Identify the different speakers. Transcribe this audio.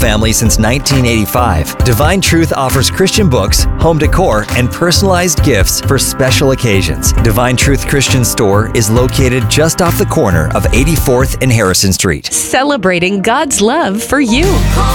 Speaker 1: family since 1985. Divine Truth offers Christian books, home decor, and personalized gifts for special occasions. Divine Truth Christian Store is located just off the corner of 84th and Harrison Street.
Speaker 2: Celebrating God's love for you.